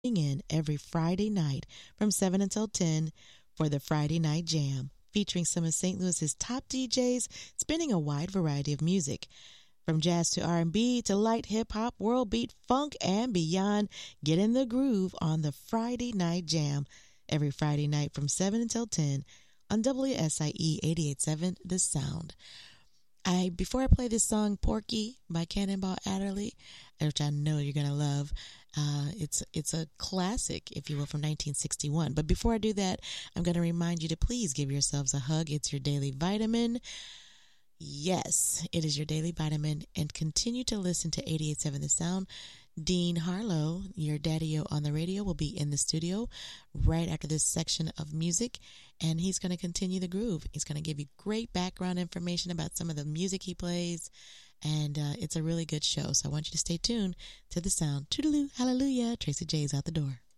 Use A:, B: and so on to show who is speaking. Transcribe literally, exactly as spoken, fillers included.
A: in every Friday night from seven until ten for the Friday Night Jam, featuring some of Saint Louis's top D Js spinning a wide variety of music. From jazz to R and B to light hip-hop, world beat, funk, and beyond, get in the groove on the Friday Night Jam every Friday night from seven until ten on W S I E eighty-eight point seven The Sound. I Before I play this song, Porky by Cannonball Adderley, which I know you're going to love, uh, it's it's a classic, if you will, from nineteen sixty-one. But before I do that, I'm going to remind you to please give yourselves a hug. It's your daily vitamin. Yes, it is your daily vitamin, and continue to listen to eighty-eight point seven The Sound. Dean Harlow, your daddy-o on the radio, will be in the studio right after this section of music, and he's going to continue the groove. He's going to give you great background information about some of the music he plays, and uh, it's a really good show, so I want you to stay tuned to The Sound. Toodaloo, hallelujah, Tracy J's out the door.